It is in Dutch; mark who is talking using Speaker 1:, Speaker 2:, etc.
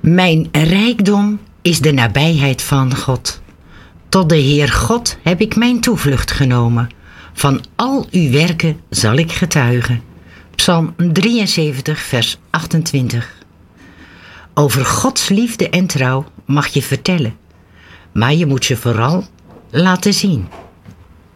Speaker 1: Mijn rijkdom is de nabijheid van God. Tot de Heer God heb ik mijn toevlucht genomen. Van al uw werken zal ik getuigen. Psalm 73, vers 28. Over Gods liefde en trouw mag je vertellen, maar je moet ze vooral laten zien.